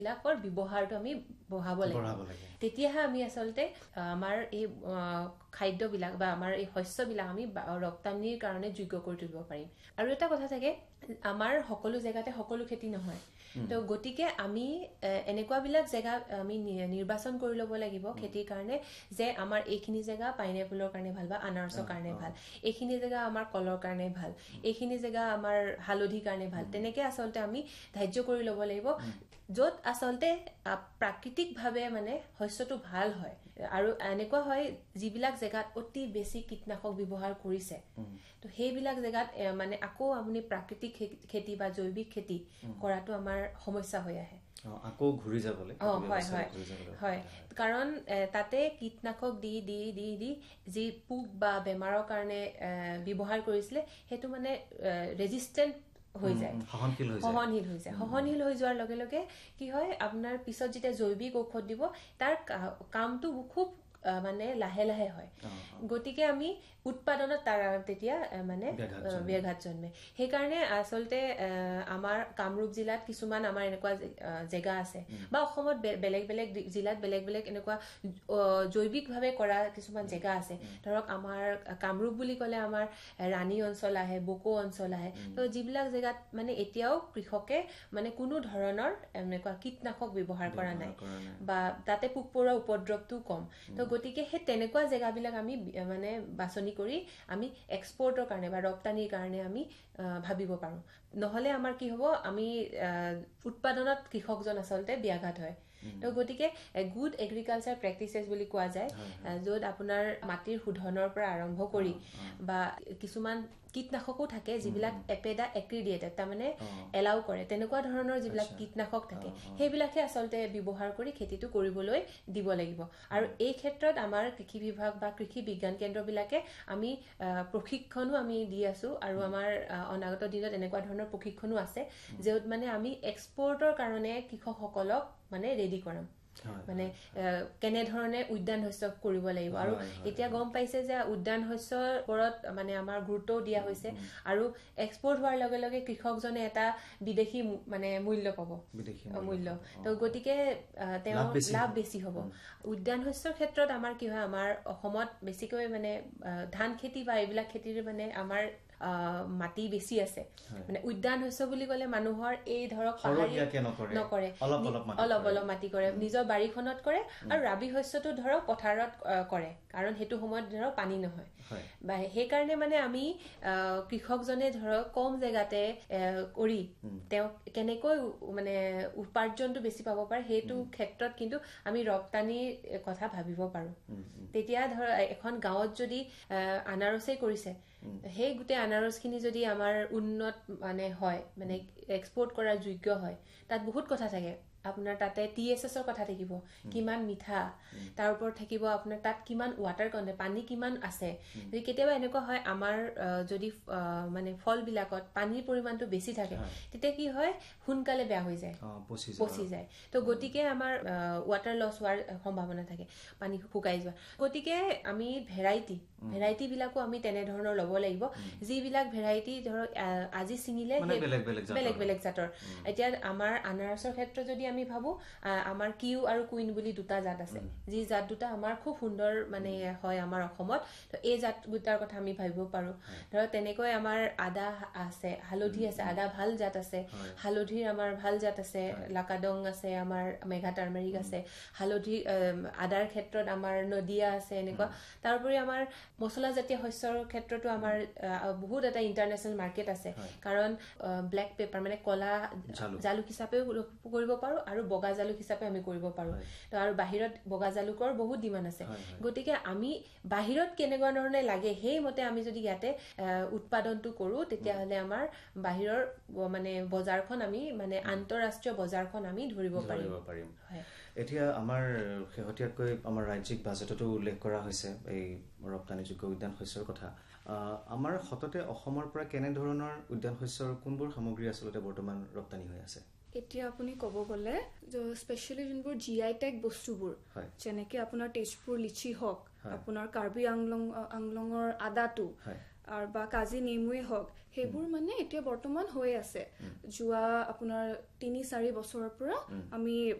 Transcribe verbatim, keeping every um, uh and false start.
লাকৰ ব্যৱহাৰটো আমি বঢ়াব লাগে তেতিয়াহে আমি আসলতে আমাৰ এই খাদ্যবিলাক বা আমাৰ এই শস্যবিলাক আমি ৰপ্তানিৰ কাৰণে যোগ্য কৰি তুলিব পাৰিম আৰু এটা কথা থাকে আমাৰ সকলো জায়গাতে সকলো খেতি নহয় তো গতিকে আমি এনেকুৱা বিলাক জায়গা আমি নিৰ্বাচন কৰি ল'ব লাগিব খেতিৰ কাৰণে যে আমাৰ এইখিনি জায়গা পাইনাপলৰ কাৰণে ভাল বা আনাৰসৰ কাৰণে ভাল এইখিনি জায়গা আমাৰ কলৰ কাৰণে ভাল এইখিনি জায়গা আমাৰ হালধিৰ কাৰণে ভাল তেনেকে আসলতে আমি ধাৰ্য কৰি ল'ব লাগিব য'ত আসলতে প্ৰাকৃতিক ভাৱে মানে শস্যটো ভাল হয় আৰু এনেকুৱা হয় যিবিলাক জায়গাত অতি বেছি কীটনাশক ব্যৱহাৰ কৰিছে তো সেইবিলাক জায়গাত মানে আকৌ আপুনি প্ৰাকৃতিক খেতি বা জৈৱিক খেতি কৰাটো আমাৰ সমস্যা হৈ আহে আকৌ ঘূৰি যাবলৈ অ হয় হয় হয় কাৰণ তাতে কীটনাশক দি দি দি দি যি পোক বা বেমাৰৰ কাৰণে ব্যৱহাৰ কৰিছিলে সেইটো মানে ৰেজিস্ট্যান্ট হৈ যায় সহনশীল হৈ যায় সহনশীল হৈ যায় সহনশীল হৈ যোৱাৰ লগে লগে কি হয় আপোনাৰ পিছত যেতিয়া জৈৱিক ঔষধ দিব তাৰ কামটো খুব মানে লাহে লাহে হয় গতিকে আমি উৎপাদনত তাৰ তেতিয়া মানে ব্যাঘাত জন্মে সেইকাৰণে আসলতে আমাৰ কামৰূপ জিলাত কিছুমান আমাৰ এনেকুৱা জায়গা আছে বা অসমত বেলেগ বেলেগ জিলাত বেলেগ বেলেগ এনেকুৱা জৈৱিকভাৱে কৰা কিছুমান জায়গা আছে ধৰক আমাৰ কামৰূপ বুলি ক'লে আমাৰ ৰাণী অঞ্চল আহে বকো অঞ্চল আহে তো যিবিলাক জায়গাত মানে এতিয়াও কৃষকে মানে কোনো ধৰণৰ এনেকুৱা কীটনাশক ব্যৱহাৰ কৰা নাই বা তাতে পোক পৰুৱা উপদ্ৰৱটো কম তো গতিকে হে তেনেকুৱা জায়গাবিলাক আমি মানে বাছনি কৰি আমি এক্সপোৰ্টৰ কাৰণে বা ৰপ্তানিৰ কাৰণে আমি ভাবিব পাৰো নহলে আমাৰ কি হ'ব আমি উৎপাদনত কৃষকজন আসলতে ব্যাঘাত হয় তো গতিকে গুড এগ্ৰিকালচাৰ প্ৰেক্টিচেছ বুলি কোৱা যায় য'ত আপোনাৰ মাটিৰ শোধনৰ পৰা আৰম্ভ কৰি বা কিছুমান কীটনাশকো থাকে যিবিলাক এপেডা এক্ৰিডিয়েটেড তাৰমানে এলাউ কৰে তেনেকুৱা ধৰণৰ যিবিলাক কীটনাশক থাকে সেইবিলাকে আসলতে ব্যৱহাৰ কৰি খেতিটো কৰিবলৈ দিব লাগিব আৰু এই ক্ষেত্ৰত আমাৰ কৃষি বিভাগ বা কৃষি বিজ্ঞান কেন্দ্ৰবিলাকে আমি প্ৰশিক্ষণো আমি দি আছো আৰু আমাৰ অনাগত দিনত এনেকুৱা ধৰণৰ প্ৰশিক্ষণো আছে য'ত মানে আমি এক্সপোৰ্টৰ কাৰণে কৃষকসকলক মানে ৰেডি কৰাম মানে কেনে ধৰণে উদ্যান শস্য কৰিব লাগিব আৰু এতিয়া গম পাইছে যে উদ্যান শস্যৰ ওপৰত মানে আমাৰ গুৰুত্ব দিয়া হৈছে আৰু এক্সপোৰ্ট হোৱাৰ লগে লগে কৃষকজনে এটা বিদেশী মানে মূল্য পাব মূল্য তো গতিকে তেওঁ লাভ বেছি হ'ব উদ্যান শস্যৰ ক্ষেত্ৰত আমাৰ কি হয় আমাৰ অসমত বেছিকৈ মানে ধান খেতি বা এইবিলাক খেতিৰ মানে আমাৰ মাটি বেছি আছে মানে উদ্যান শস্য বুলি ক'লে মানুহৰ এই ধৰক নকৰে অলপ অলপ মাটি কৰে নিজৰ বাৰীখনত কৰে আৰু ৰাবি শস্যটো ধৰক পথাৰত কৰে কাৰণ সেইটো সময়ত ধৰক পানী নহয় বা সেইকাৰণে মানে আমি কৃষকজনে ধৰক কম জেগাতে কৰি তেওঁ কেনেকৈ মানে উপাৰ্জনটো বেছি পাব পাৰে সেইটো ক্ষেত্ৰত কিন্তু আমি ৰপ্তানিৰ কথা ভাবিব পাৰো তেতিয়া ধৰ এখন গাঁৱত যদি আনাৰসে কৰিছে সেই গোটে আনাৰসখিনি যদি আমাৰ উন্নত মানে হয় মানে এক্সপোৰ্ট কৰাৰ যোগ্য হয় তাত বহুত কথা থাকে আপোনাৰ তাতে টিএছএছ ৰ কথা থাকিব কিমান মিঠা তাৰ ওপৰত থাকিব আপোনাৰ তাত কিমান ওয়াটাৰ কন্টেন্ট পানী কিমান আছে যদি কেতিয়াবা এনেকুৱা হয় আমাৰ যদি মানে ফল বিলাকত পানীৰ পৰিমাণটো বেছি থাকে তেতিয়া কি হয় সোনকালে বেয়া হৈ যায় পচি যায় তো গতিকে আমাৰ ওয়াটাৰ লছ হোৱাৰ সম্ভাৱনা থাকে পানী শুকাই যোৱা গতিকে আমি ভেৰাইটি ভেৰাইটি বিলাকো আমি তেনে ধৰণৰ ল'ব লাগিব যিবিলাক ভেৰাইটি ধৰক আজি চিঙিলে বেলেগ বেলেগ জাতৰ এতিয়া আমাৰ আনাৰসৰ ক্ষেত্ৰত যদি আমি ভাবো আমাৰ কিউ আৰু কুইন বুলি দুটা জাত আছে যি জাত দুটা আমাৰ খুব সুন্দৰ মানে হয় আমাৰ অসমত তো এই জাত দুটাৰ কথা আমি ভাবিব পাৰো ধৰক তেনেকৈ আমাৰ আদা আছে হালধি আছে আদা ভাল জাত আছে হালধিৰ আমাৰ ভাল জাত আছে লাকাডং আছে আমাৰ মেঘা টাৰ্মেৰিক আছে হালধি আদাৰ ক্ষেত্ৰত আমাৰ নদিয়া আছে এনেকুৱা তাৰোপৰি আমাৰ মছলা জাতীয় শস্যৰ ক্ষেত্ৰতো আমাৰ বহুত এটা ইন্টাৰনেশ্যনেল মাৰ্কেট আছে কাৰণ ব্লেক পেপাৰ মানে কলা জালুক হিচাপেও কৰিব পাৰো আৰু বগা জালুক হিচাপে আমি কৰিব পাৰো তো আৰু বাহিৰত বগা জালুকৰ বহুত ডিমান্ড আছে গতিকে আমি বাহিৰত কেনেকুৱা ধৰণে লাগে সেই মতে আমি যদি ইয়াতে উৎপাদনটো কৰো তেতিয়া হলে আমাৰ বাহিৰৰ মানে বজাৰখন আমি মানে আন্তঃৰাষ্ট্ৰীয় বজাৰখন আমি ধৰিব পাৰিম এতিয়া আমাৰ শেহতীয়াকৈ আমাৰ ৰাজ্যিক বাজেটতো উল্লেখ কৰা হৈছে এই ৰপ্তানিযোগ্য উদ্যান শস্যৰ কথা আমাৰ সততে অসমৰ পৰা কেনে ধৰণৰ উদ্যান শস্যৰ কোনবোৰ সামগ্ৰী আচলতে বৰ্তমান ৰপ্তানি হৈ আছে এতিয়া আপুনি ক'ব গ'লে স্পেচিয়েলি যোনবোৰ জি আই টেগ বস্তুবোৰ যেনেকে আপোনাৰ তেজপুৰ লিচি হওক আপোনাৰ কাৰ্বি আংলং আংলঙৰ আদাটো আৰু বা কাজি নেমুৱে হওক সেইবোৰ মানে এতিয়া বৰ্তমান হৈ আছে যোৱা আপোনাৰ তিনি চাৰি বছৰৰ পৰা আমি